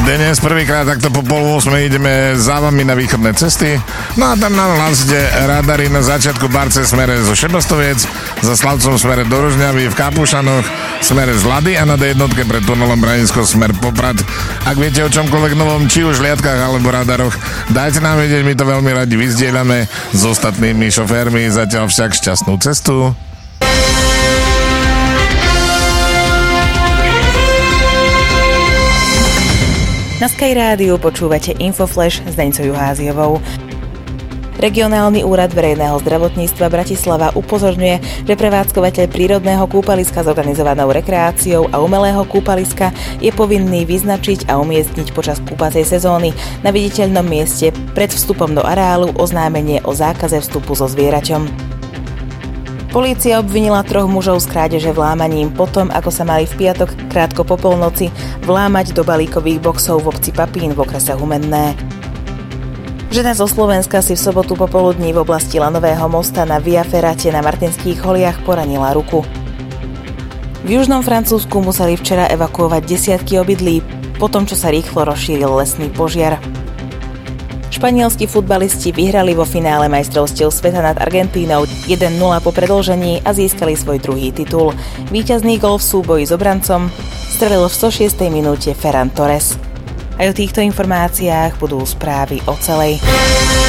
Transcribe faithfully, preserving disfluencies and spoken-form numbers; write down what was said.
Dnes prvýkrát takto po pol osmej ideme za vami na východné cesty. No a tam na hlasde radary na začiatku Barce smere zo Šebastoviec, za Slavcom smere do Rožňavy, v Kapušanoch smere z Lady a na dé jednotke pred tunelom Branisko smer Poprad. Ak viete o čomkoľvek novom, či už liatkách alebo radaroch, dajte nám vedieť, my to veľmi radi vyzdieľame s ostatnými šoférmi. Zatiaľ však šťastnú cestu. Na Sky Rádiu počúvate Infoflash s Deňcou Juháziovou. Regionálny úrad verejného zdravotníctva Bratislava upozorňuje, že prevádzkovateľ prírodného kúpaliska s organizovanou rekreáciou a umelého kúpaliska je povinný vyznačiť a umiestniť počas kúpacej sezóny na viditeľnom mieste pred vstupom do areálu oznámenie o zákaze vstupu so zvieraťom. Polícia obvinila troch mužov z krádeže vlámaním potom, ako sa mali v piatok krátko po polnoci vlámať do balíkových boxov v obci Papín v okrese Humenné. Žena zo Slovenska si v sobotu popoludní v oblasti Lanového mosta na Via Ferrate na Martinských holiach poranila ruku. V južnom Francúzsku museli včera evakuovať desiatky obydlí, po tom, čo sa rýchlo rozšíril lesný požiar. Španielskí futbalisti vyhrali vo finále majstrovstiev sveta nad Argentínou jeden nula po predĺžení a získali svoj druhý titul. Víťazný gól v súboji s obrancom strelil v stošiestej minúte Ferran Torres. Aj o týchto informáciách budú správy o celej.